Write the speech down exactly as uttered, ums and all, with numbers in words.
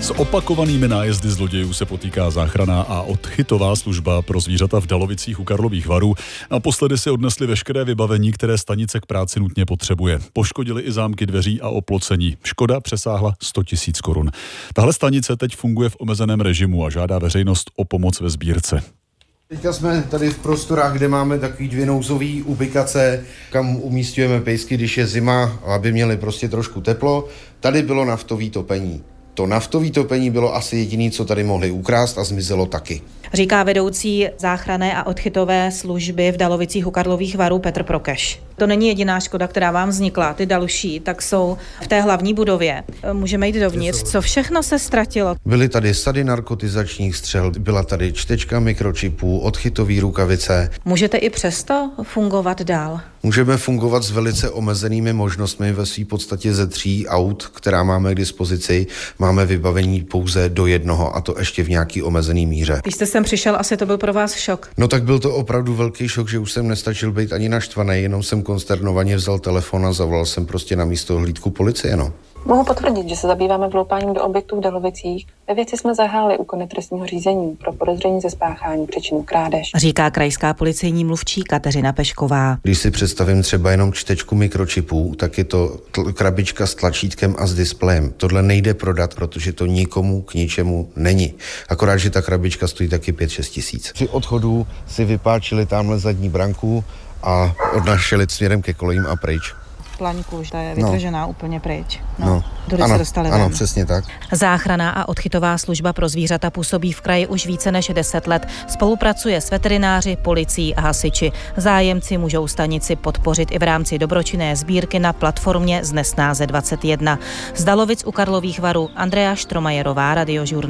S opakovanými nájezdy zlodějů se potýká záchranná a odchytová služba pro zvířata v Dalovicích u Karlových Varů. Naposledy si odnesli veškeré vybavení, které stanice k práci nutně potřebuje. Poškodili i zámky dveří a oplocení. Škoda přesáhla sto tisíc korun. Tahle stanice teď funguje v omezeném režimu a žádá veřejnost o pomoc ve sbírce. Teďka jsme tady v prostorách, kde máme takový dvě nouzové ubikace, kam umístujeme pejsky, když je zima, aby měli prostě trošku teplo. Tady bylo naftové topení. To naftové topení bylo asi jediné, co tady mohli ukrást a zmizelo taky. Říká vedoucí záchranné a odchytové služby v Dalovicích u Karlových Varů Petr Prokeš. To není jediná škoda, která vám vznikla. Ty další tak jsou v té hlavní budově. Můžeme jít dovnitř. Co všechno se ztratilo? Byly tady sady narkotizačních střel, byla tady čtečka mikročipů, odchytové rukavice. Můžete i přesto fungovat dál? Můžeme fungovat s velice omezenými možnostmi ve své podstatě ze tří aut, která máme k dispozici. Máme vybavení pouze do jednoho a to ještě v nějaký omezený míře. Když jste sem přišel, asi to byl pro vás šok. No tak byl to opravdu velký šok, že už jsem nestačil být ani naštvaný, jenom jsem konsternovaně vzal telefon a zavolal jsem prostě na místo hlídku policie, no. Mohu potvrdit, že se zabýváme vloupáním do objektů v Dalovicích. Ve věci jsme zahájili úkony trestního řízení pro podezření ze spáchání přečinu krádež. Říká krajská policejní mluvčí Kateřina Pešková. Když si představím třeba jenom čtečku mikročipů, tak je to tl- krabička s tlačítkem a s displejem. Tohle nejde prodat, protože to nikomu k ničemu není. Akorát, že ta krabička stojí taky pět šest tisíc. Při odchodu si vypáčili tamhle zadní branku a odnášeli směrem ke kolejím a pryč. Plaňku už ta je vytržená no. úplně pryč. No, no. Tudy ano, se dostali ano, ven. přesně tak. Záchranná a odchytová služba pro zvířata působí v kraji už více než deset let. Spolupracuje s veterináři, policií a hasiči. Zájemci můžou stanici podpořit i v rámci dobročinné sbírky na platformě Z nesnáze dvacet jedna. Z Dalovic u Karlových Varů Andrea Štromajerová, Radiožurnál.